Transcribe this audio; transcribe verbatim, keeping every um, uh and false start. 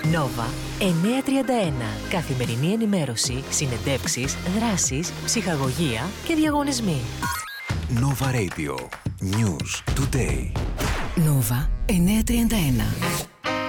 Nova εννιακόσια τριάντα ένα. Καθημερινή ενημέρωση, συνεντεύξεις, δράσεις, ψυχαγωγία και διαγωνισμοί. Nova Radio. News Today. Nova εννιακόσια τριάντα ένα.